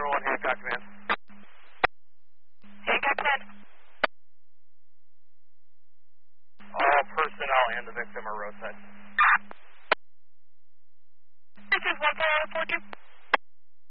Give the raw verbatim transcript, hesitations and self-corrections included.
one, Hancock Command. Hancock Command. All personnel and the victim are roadside.